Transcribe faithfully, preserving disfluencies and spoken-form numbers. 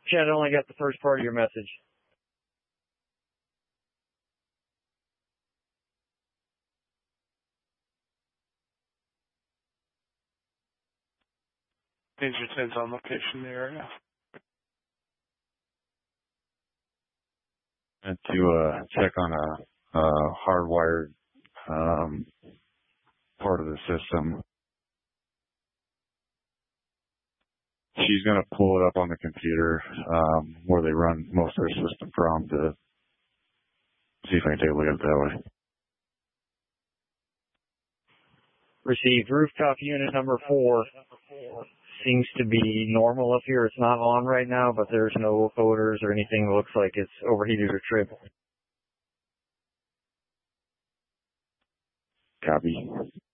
Chad, I only got the first part of your message. Danger ten's on location there, yeah. And to uh, check on a, a hardwired um, part of the system. She's going to pull it up on the computer um, where they run most of their system from to see if I can take a look at it that way. Received. Rooftop unit number four seems to be normal up here. It's not on right now, but there's no odors or anything that looks like it's overheated or tripped. Copy.